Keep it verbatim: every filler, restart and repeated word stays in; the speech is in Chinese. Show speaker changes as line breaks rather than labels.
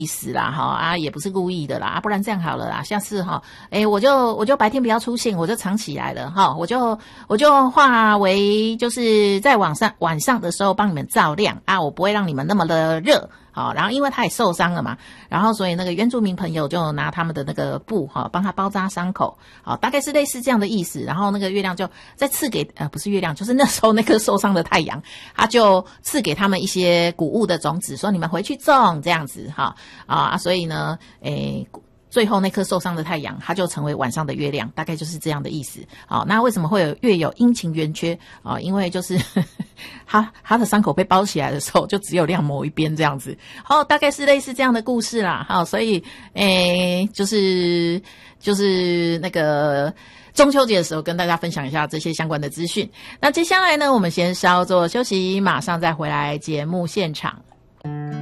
意思啦，哈啊，也不是故意的啦，啊，不然这样好了啦，下次哈，诶，我就我就白天不要出现，我就藏起来了哈，我就我就化为就是在晚上晚上的时候帮你们照亮啊，我不会让你们那么的热。好，然后因为他也受伤了嘛，然后所以那个原住民朋友就拿他们的那个布哈帮他包扎伤口，好，大概是类似这样的意思。然后那个月亮就再赐给呃不是月亮，就是那时候那颗受伤的太阳，他就赐给他们一些谷物的种子，说你们回去种这样子哈啊，所以呢，诶。最后那颗受伤的太阳，它就成为晚上的月亮，大概就是这样的意思。好，那为什么会有月有阴晴圆缺啊？因为就是他他的伤口被包起来的时候，就只有亮某一边这样子。好，大概是类似这样的故事啦。好，所以诶，就是就是那个中秋节的时候跟大家分享一下这些相关的资讯。那接下来呢，我们先稍作休息，马上再回来节目现场。